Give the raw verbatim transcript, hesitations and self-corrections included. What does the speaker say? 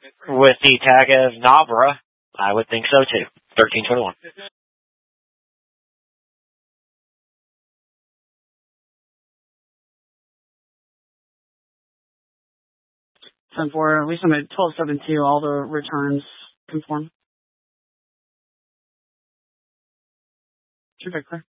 With the tag of Nabra, I would think so too. thirteen twenty-one. ten four, at least I'm at twelve seven two, all the returns conform. True, clear.